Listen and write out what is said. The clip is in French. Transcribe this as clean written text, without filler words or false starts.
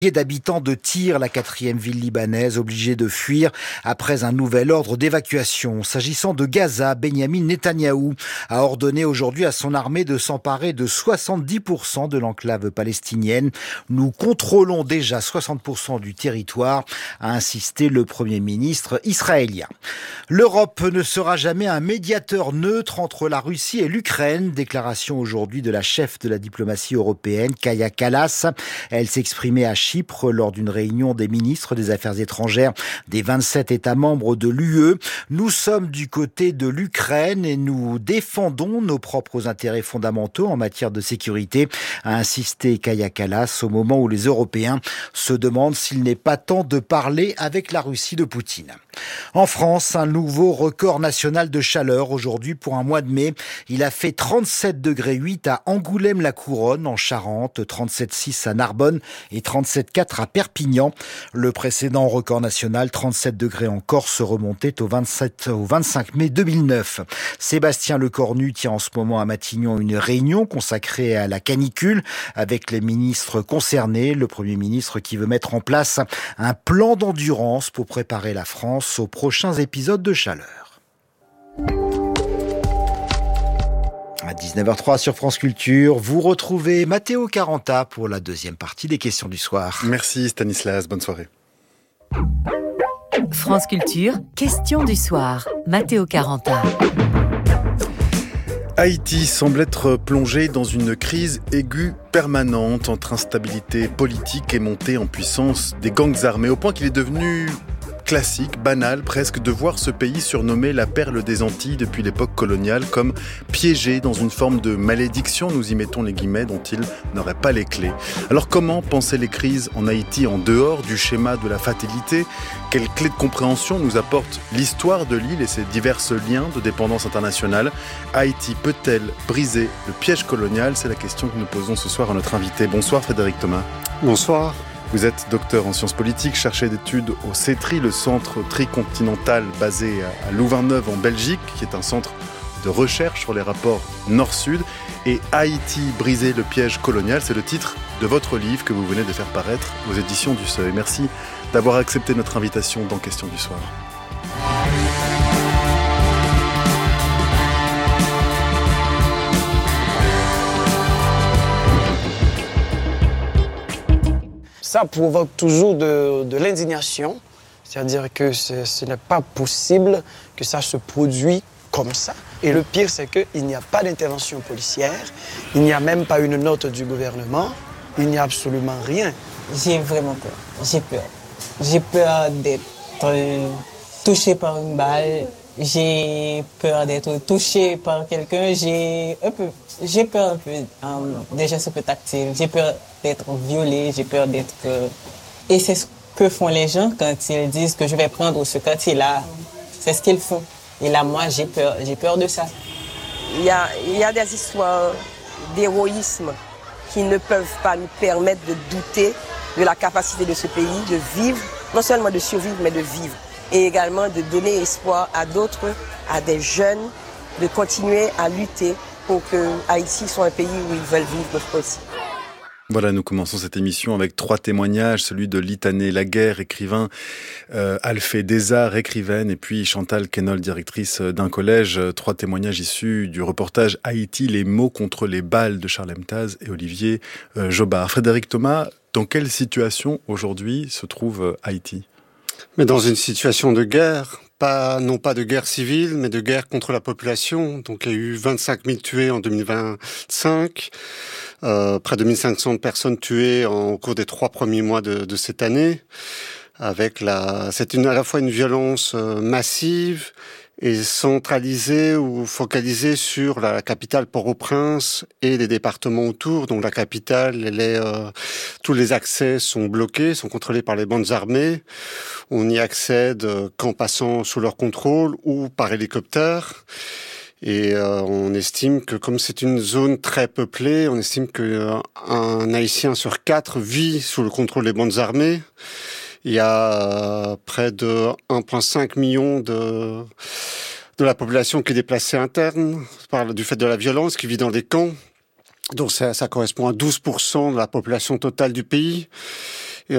D'habitants de Tyr, la 4e ville libanaise, obligée de fuir après un nouvel ordre d'évacuation. S'agissant de Gaza, Benyamin Netanyahou a ordonné aujourd'hui à son armée de s'emparer de 70% de l'enclave palestinienne. Nous contrôlons déjà 60% du territoire, a insisté le Premier ministre israélien. L'Europe ne sera jamais un médiateur neutre entre la Russie et l'Ukraine. Déclaration aujourd'hui de la chef de la diplomatie européenne, Kaja Kallas. Elle s'exprimait à Chypre lors d'une réunion des ministres des Affaires étrangères des 27 États membres de l'UE. Nous sommes du côté de l'Ukraine et nous défendons nos propres intérêts fondamentaux en matière de sécurité, a insisté Kaja Kallas au moment où les Européens se demandent s'il n'est pas temps de parler avec la Russie de Poutine. En France, un nouveau record national de chaleur aujourd'hui pour un mois de mai. Il a fait 37,8 degrés à Angoulême-la-Couronne en Charente, 37,6 à Narbonne et 37,4 à Perpignan. Le précédent record national, 37 degrés en Corse, remontait au 25 mai 2009. Sébastien Lecornu tient en ce moment à Matignon une réunion consacrée à la canicule avec les ministres concernés. Le Premier ministre qui veut mettre en place un plan d'endurance pour préparer la France aux prochains épisodes de chaleur. À 19h03 sur France Culture, vous retrouvez Matteo Caranta pour la deuxième partie des questions du soir. Merci Stanislas, bonne soirée. France Culture, questions du soir. Matteo Caranta. Haïti semble être plongé dans une crise aiguë permanente entre instabilité politique et montée en puissance des gangs armés, au point qu'il est devenu classique, banal presque, de voir ce pays surnommé la perle des Antilles depuis l'époque coloniale comme piégé dans une forme de malédiction, nous y mettons les guillemets, dont il n'aurait pas les clés. Alors comment penser les crises en Haïti en dehors du schéma de la fatalité ? Quelles clés de compréhension nous apporte l'histoire de l'île et ses divers liens de dépendance internationale ? Haïti peut-elle briser le piège colonial ? C'est la question que nous posons ce soir à notre invité. Bonsoir Frédéric Thomas. Bonsoir. Vous êtes docteur en sciences politiques, chercheur d'études au CETRI, le centre tricontinental basé à Louvain-Neuve en Belgique, qui est un centre de recherche sur les rapports Nord-Sud. Et Haïti, briser le piège colonial, c'est le titre de votre livre que vous venez de faire paraître aux éditions du Seuil. Merci d'avoir accepté notre invitation dans Questions du soir. Ça provoque toujours de l'indignation, c'est-à-dire que ce n'est pas possible que ça se produise comme ça. Et le pire, c'est qu'il n'y a pas d'intervention policière, il n'y a même pas une note du gouvernement, il n'y a absolument rien. J'ai vraiment peur, j'ai peur. J'ai peur d'être touché par une balle, j'ai peur d'être touché par quelqu'un, j'ai peur un peu des gestes un peu tactiles, j'ai peur d'être violé, j'ai peur d'être... Et c'est ce que font les gens quand ils disent que je vais prendre ce quartier-là. C'est ce qu'ils font. Et là, moi, j'ai peur de ça. Il y a des histoires d'héroïsme qui ne peuvent pas nous permettre de douter de la capacité de ce pays de vivre, non seulement de survivre, mais de vivre. Et également de donner espoir à d'autres, à des jeunes, de continuer à lutter pour que Haïti soit un pays où ils veulent vivre aussi. Voilà, nous commençons cette émission avec 3 témoignages, celui de Litané Laguerre, écrivain, Alphée Desarts, écrivaine, et puis Chantal Quénol, directrice d'un collège. 3 témoignages issus du reportage Haïti, les mots contre les balles de Charles Emtaz et Olivier Jobard. Frédéric Thomas, dans quelle situation aujourd'hui se trouve Haïti ? Mais dans une situation de guerre, non pas de guerre civile, mais de guerre contre la population. Donc il y a eu 25 000 tués en 2025, près de 1500 personnes tuées au cours des 3 premiers mois de cette année. C'est à la fois une violence massive et centralisée ou focalisée sur la capitale Port-au-Prince et les départements autour. Donc la capitale, tous les accès sont bloqués, sont contrôlés par les bandes armées. On n'y accède qu'en passant sous leur contrôle ou par hélicoptère. Et on estime que comme c'est une zone très peuplée, on estime qu'un Haïtien sur 4 vit sous le contrôle des bandes armées. Il y a près de 1,5 million de la population qui est déplacée interne du fait de la violence, qui vit dans des camps. Donc ça correspond à 12% de la population totale du pays.